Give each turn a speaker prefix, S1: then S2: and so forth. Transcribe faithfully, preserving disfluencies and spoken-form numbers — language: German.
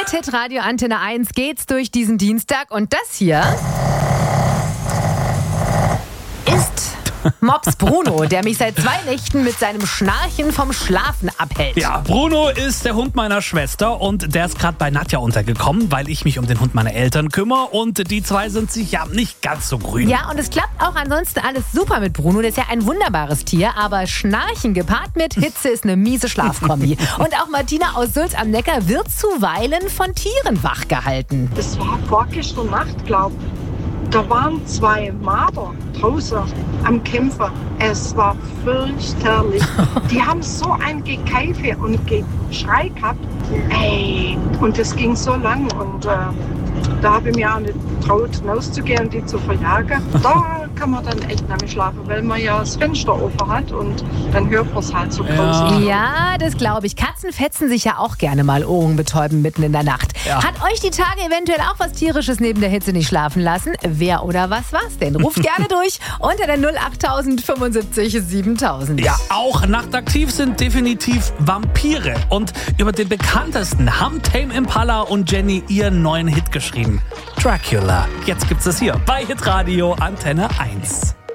S1: Mit Hitradio Antenne eins geht's durch diesen Dienstag und das hier ist Mops Bruno, der mich seit zwei Nächten mit seinem Schnarchen vom Schlafen abhält.
S2: Ja, Bruno ist der Hund meiner Schwester und der ist gerade bei Nadja untergekommen, weil ich mich um den Hund meiner Eltern kümmere und die zwei sind sich ja nicht ganz so grün.
S1: Ja, und es klappt auch ansonsten alles super mit Bruno. Der ist ja ein wunderbares Tier, aber Schnarchen gepaart mit Hitze ist eine miese Schlafkombi. Und auch Martina aus Sulz am Neckar wird zuweilen von Tieren wachgehalten.
S3: Das war vorgestern Nacht, glaube ich. Da waren zwei Marder draußen am Kämpfen. Es war fürchterlich. Die haben so ein Gekeife und Geschrei gehabt. Ey, und das ging so lang. Und äh, da habe ich mir auch nicht getraut, rauszugehen und die zu verjagen. Da kann man dann echt nicht mehr schlafen, weil man ja das Fenster offen hat und dann hört man es halt so grausig.
S1: Ja, das glaube ich. Katzen fetzen sich ja auch gerne mal ohrenbetäubend mitten in der Nacht.
S2: Ja.
S1: Hat euch die Tage eventuell auch was Tierisches neben der Hitze nicht schlafen lassen? Wer oder was war's denn? Ruft gerne durch unter der null achttausend fünfundsiebzig siebentausend.
S2: Ja, auch nachtaktiv sind definitiv Vampire. Und über den bekanntesten haben Tame Impala und Jenny ihren neuen Hit geschrieben. Dracula. Jetzt gibt's es hier bei Hitradio Antenne eins.